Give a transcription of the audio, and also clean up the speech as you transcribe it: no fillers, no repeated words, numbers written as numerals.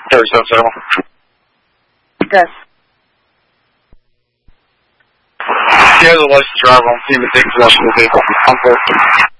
3771. Gus. He has a licensed driver on scene and take possession of the vehicle.